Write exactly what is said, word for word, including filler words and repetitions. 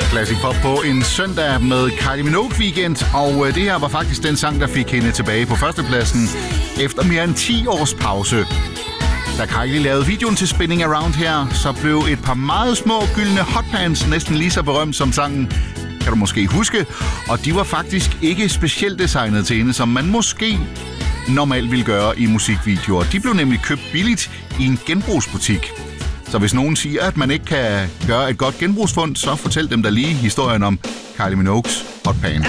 Classic Pop på en søndag med Kylie Minogue Weekend, og det her var faktisk den sang, der fik hende tilbage på førstepladsen efter mere end ti års pause. Da Kylie lavede videoen til Spinning Around her, så blev et par meget små gyldne hotpants næsten lige så berømt som sangen, kan du måske huske, og de var faktisk ikke specielt designet til hende, som man måske normalt ville gøre i musikvideoer. De blev nemlig købt billigt i en genbrugsbutik. Så hvis nogen siger, at man ikke kan gøre et godt genbrugsfund, så fortæl dem da lige historien om Kylie Minogues hotpants.